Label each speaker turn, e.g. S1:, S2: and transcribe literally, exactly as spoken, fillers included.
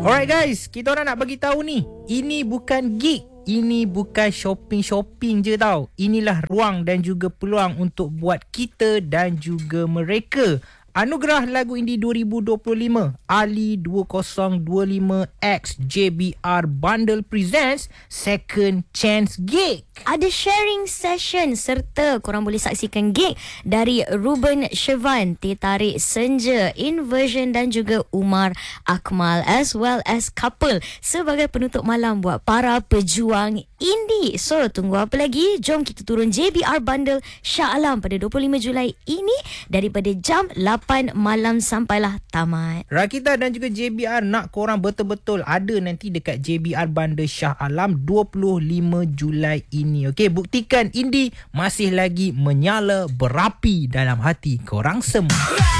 S1: Alright guys, kita orang nak bagi tahu ni, ini bukan gig. Ini bukan shopping-shopping je tau. Inilah ruang dan juga peluang untuk buat kita dan juga mereka. Anugerah Lagu Indie dua ribu dua puluh lima Ali dua kosong dua lima X J B R Bundle presents Second Chance Gig.
S2: Ada sharing session serta korang boleh saksikan gig dari Ruben Siobhan, Teh Tarik Senja, Inversion dan juga Umar Akmal as well as Couple sebagai penutup malam buat para pejuang indie. So tunggu apa lagi? Jom kita turun J B R Bundle Shah Alam pada dua puluh lima Julai ini daripada jam lapan malam sampailah tamat.
S1: Rakita dan juga J B R nak korang betul-betul ada nanti dekat J B R Bundle Shah Alam dua puluh lima Julai ini. Okey, buktikan indie masih lagi menyala berapi dalam hati korang semua.